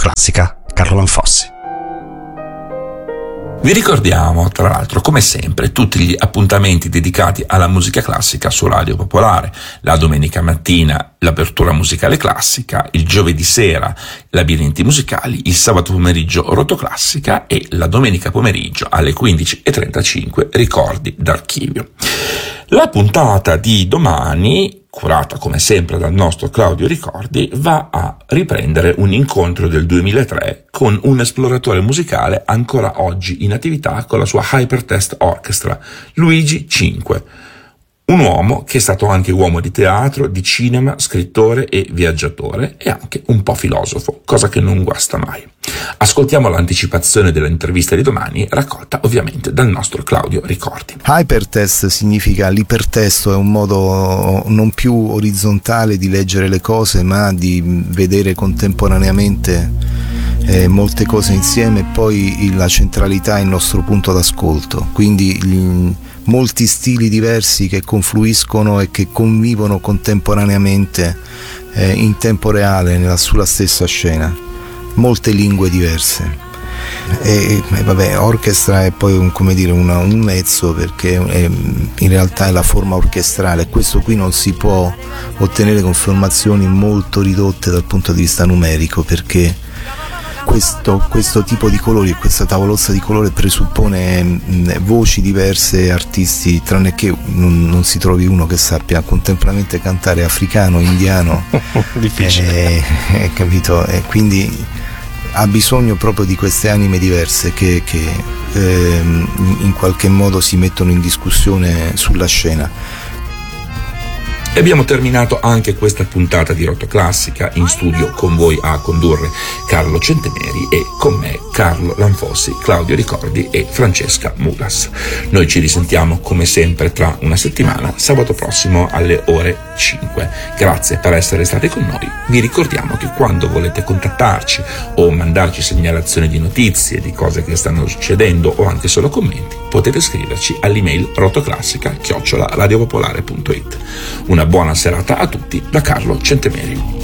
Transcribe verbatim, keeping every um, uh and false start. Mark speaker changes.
Speaker 1: Classica, Carlo Lanfossi.
Speaker 2: Vi ricordiamo, tra l'altro, come sempre, tutti gli appuntamenti dedicati alla musica classica su Radio Popolare. La domenica mattina l'apertura musicale classica, il giovedì sera labirinti musicali, il sabato pomeriggio Rotoclassica e la domenica pomeriggio alle quindici e trentacinque ricordi d'archivio. La puntata di domani, curata come sempre dal nostro Claudio Ricordi, va a riprendere un incontro del duemilatré con un esploratore musicale ancora oggi in attività con la sua Hypertest Orchestra, Luigi Cinque. Un uomo che è stato anche uomo di teatro, di cinema, scrittore e viaggiatore e anche un po' filosofo, cosa che non guasta mai. Ascoltiamo l'anticipazione dell'intervista di domani, raccolta ovviamente dal nostro Claudio Ricordi.
Speaker 3: Hypertest significa l'ipertesto, è un modo non più orizzontale di leggere le cose, ma di vedere contemporaneamente eh, molte cose insieme e poi la centralità è il nostro punto d'ascolto. Quindi gli, molti stili diversi che confluiscono e che convivono contemporaneamente eh, in tempo reale nella, sulla stessa scena, molte lingue diverse e, e vabbè, orchestra è poi un, come dire, una, un mezzo, perché è, in realtà è la forma orchestrale. Questo qui non si può ottenere con formazioni molto ridotte dal punto di vista numerico, perché Questo, questo tipo di colori e questa tavolozza di colore presuppone mh, voci diverse, artisti, tranne che non, non si trovi uno che sappia contemporaneamente cantare africano, indiano.
Speaker 1: Difficile.
Speaker 3: Eh, capito? E quindi ha bisogno proprio di queste anime diverse che, che eh, in qualche modo si mettono in discussione sulla scena.
Speaker 2: E abbiamo terminato anche questa puntata di Rotoclassica, in studio con voi a condurre Carlo Centemeri e con me Carlo Lanfossi, Claudio Ricordi e Francesca Mulas. Noi ci risentiamo come sempre tra una settimana, sabato prossimo alle ore cinque. Grazie per essere stati con noi. Vi ricordiamo che quando volete contattarci o mandarci segnalazioni di notizie, di cose che stanno succedendo o anche solo commenti, potete scriverci all'email rotoclassica chiocciola radiopopolare punto it. Una buona serata a tutti da Carlo Centemeri.